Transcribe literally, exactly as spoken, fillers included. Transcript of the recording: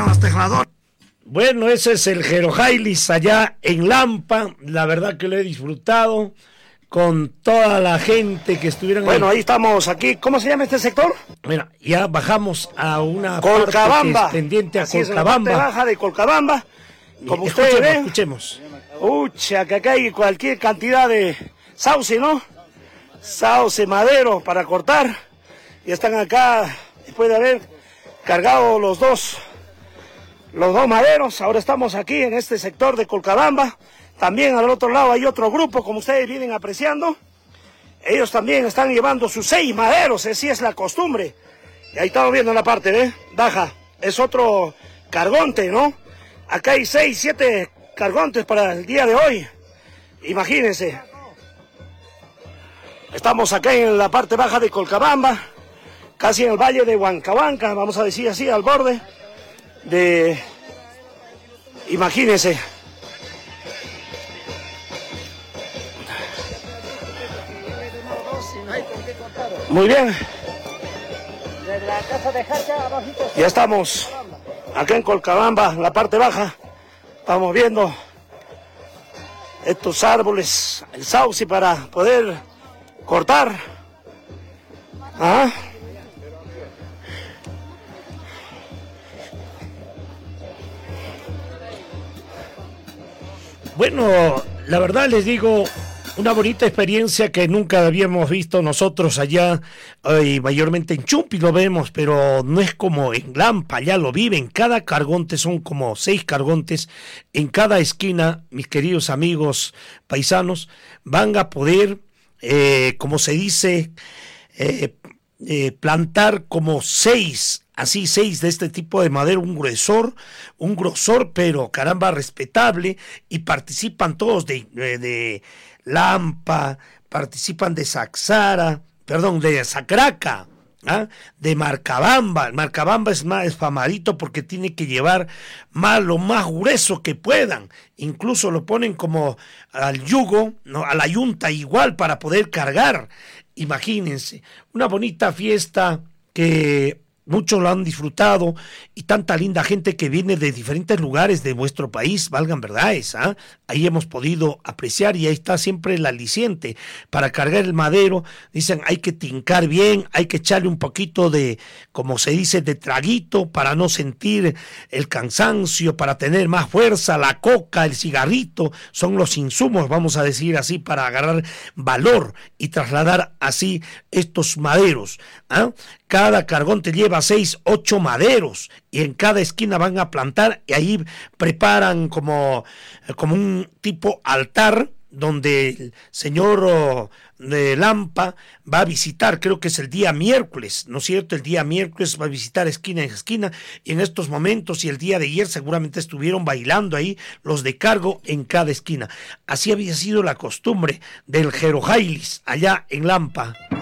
para los tejadores. Bueno, ese es el Jerojailis allá en Lampa. La verdad que lo he disfrutado con toda la gente que estuvieron. Bueno, ahí, ahí estamos aquí. ¿Cómo se llama este sector? Mira, ya bajamos a una Colcabamba, parte que es pendiente a así Colcabamba. Es la parte baja de Colcabamba. Como Escuchemos, ustedes ven. escuchemos. Ucha, que acá hay cualquier cantidad de sauce, ¿no? Sauce, madero para cortar. Y están acá, después de haber cargado los dos, los dos maderos. Ahora estamos aquí en este sector de Colcabamba. También al otro lado hay otro grupo, como ustedes vienen apreciando. Ellos también están llevando sus seis maderos, así es la costumbre. Y ahí estamos viendo la parte, ¿eh? Baja, es otro cargonte, ¿no? Acá hay seis, siete cargontes para el día de hoy. Imagínense. Estamos acá en la parte baja de Colcabamba, casi en el valle de Huancahuanca, vamos a decir así, al borde de... Imagínense. Muy bien. Ya estamos acá en Colcabamba, la parte baja. Estamos viendo estos árboles, el sauce para poder cortar. ¿Ah? Bueno, la verdad les digo, una bonita experiencia que nunca habíamos visto nosotros allá, eh, mayormente en Chumpi lo vemos, pero no es como en Lampa, allá lo viven. Cada cargonte son como seis cargontes en cada esquina, mis queridos amigos paisanos, van a poder, eh, como se dice, eh, eh, plantar como seis, así seis de este tipo de madera, un gruesor, un grosor, pero caramba, respetable, y participan todos de, de, de Lampa, participan de Saxara, perdón, de Sacraca, ¿ah? De Marcabamba. Marcabamba es más famadito porque tiene que llevar más, lo más grueso que puedan, incluso lo ponen como al yugo, ¿no? A la yunta igual para poder cargar. Imagínense, una bonita fiesta que muchos lo han disfrutado y tanta linda gente que viene de diferentes lugares de vuestro país, valgan verdades, ¿ah? Ahí hemos podido apreciar y ahí está siempre el aliciente para cargar el madero. Dicen hay que tincar bien, hay que echarle un poquito de, como se dice, de traguito para no sentir el cansancio, para tener más fuerza. La coca, el cigarrito son los insumos, vamos a decir así, para agarrar valor y trasladar así estos maderos, ¿ah? Cada cargón te lleva seis, ocho maderos y en cada esquina van a plantar y ahí preparan como, como un tipo altar donde el señor oh, de Lampa va a visitar, creo que es el día miércoles, ¿no es cierto? El día miércoles va a visitar esquina en esquina y en estos momentos y el día de ayer seguramente estuvieron bailando ahí los de cargo en cada esquina. Así había sido la costumbre del Jerojailis allá en Lampa.